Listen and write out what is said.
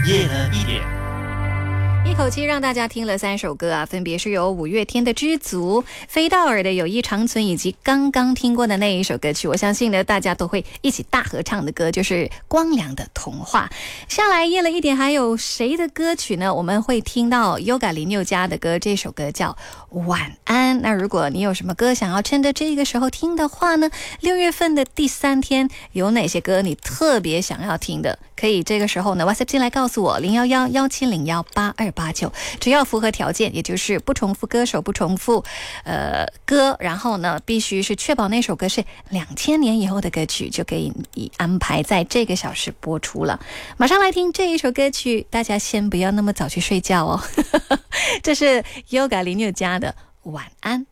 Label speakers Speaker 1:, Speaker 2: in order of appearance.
Speaker 1: 夜的一点。
Speaker 2: 一口气让大家听了3首歌啊，分别是由五月天的《知足》、飞道尔的《友谊长存》，以及刚刚听过的那一首歌曲，我相信呢大家都会一起大合唱的歌，就是光良的《童话》。下来夜了一点，还有谁的歌曲呢？我们会听到 Yoga 林宥嘉的歌，这首歌叫《晚安》。那如果你有什么歌想要趁着这个时候听的话呢，6月份的第3天有哪些歌你特别想要听的，可以这个时候呢 WhatsApp 进来告诉我011-1701-8289，只要符合条件，也就是不重复歌手、不重复歌，然后呢必须是确保那首歌是2000年以后的歌曲，就可以安排在这个小时播出了。马上来听这一首歌曲，大家先不要那么早去睡觉哦这是 Yoga 林宥嘉的《晚安》。